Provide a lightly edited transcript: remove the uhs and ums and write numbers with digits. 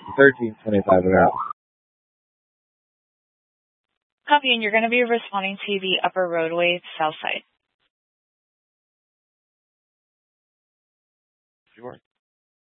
1325 an hour. Copy, and you're going to be responding to the upper roadway south side. Sure.